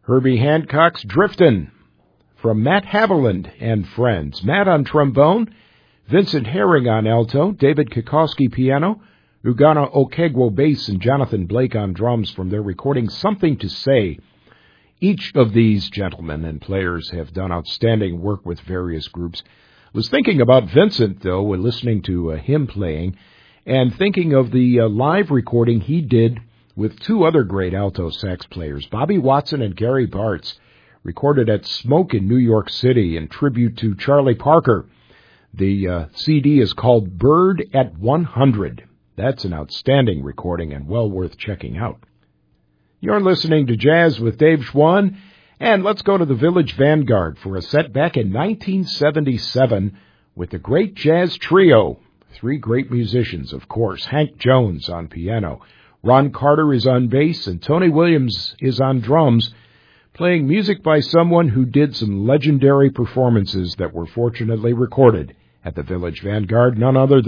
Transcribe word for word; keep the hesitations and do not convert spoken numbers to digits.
Herbie Hancock's Driftin', from Matt Haviland and Friends. Matt on trombone, Vincent Herring on alto, David Kikowski piano, Ugana Okegwo bass, and Jonathan Blake on drums from their recording Something to Say. Each of these gentlemen and players have done outstanding work with various groups. I was thinking about Vincent, though, when listening to uh, him playing, and thinking of the uh, live recording he did with two other great alto sax players, Bobby Watson and Gary Bartz, recorded at Smoke in New York City in tribute to Charlie Parker. The uh, C D is called Bird at one hundred. That's an outstanding recording and well worth checking out. You're listening to Jazz with Dave Schwann, and let's go to the Village Vanguard for a set back in nineteen seventy-seven with the Great Jazz Trio. Three great musicians, of course. Hank Jones on piano, Ron Carter is on bass, and Tony Williams is on drums, playing music by someone who did some legendary performances that were fortunately recorded at the Village Vanguard, none other than